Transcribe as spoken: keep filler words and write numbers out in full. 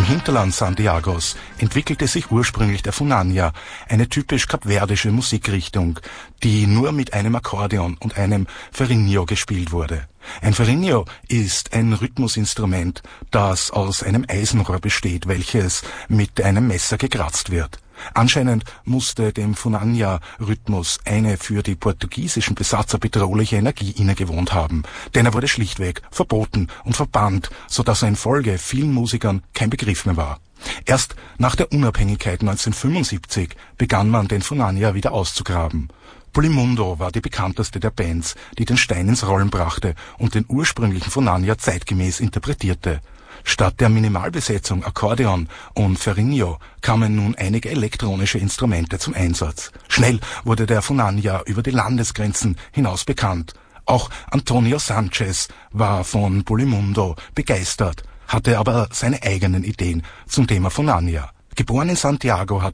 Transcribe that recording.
Hinterland Santiagos entwickelte sich ursprünglich der Funanja, eine typisch kapverdische Musikrichtung, die nur mit einem Akkordeon und einem Ferinho gespielt wurde. Ein Ferinho ist ein Rhythmusinstrument, das aus einem Eisenrohr besteht, welches mit einem Messer gekratzt wird. Anscheinend musste dem Funanja-Rhythmus eine für die portugiesischen Besatzer bedrohliche Energie innegewohnt haben, denn er wurde schlichtweg verboten und verbannt, sodass er in Folge vielen Musikern kein Begriff mehr war. Erst nach der Unabhängigkeit neunzehnhundertfünfundsiebzig begann man den Funanja wieder auszugraben. Polimundo war die bekannteste der Bands, die den Stein ins Rollen brachte und den ursprünglichen Funanja zeitgemäß interpretierte. Statt der Minimalbesetzung Akkordeon und Ferinho kamen nun einige elektronische Instrumente zum Einsatz. Schnell wurde der Funanja über die Landesgrenzen hinaus bekannt. Auch Antonio Sanchez war von Polimundo begeistert, hatte aber seine eigenen Ideen zum Thema Funanja. Geboren in Santiago hat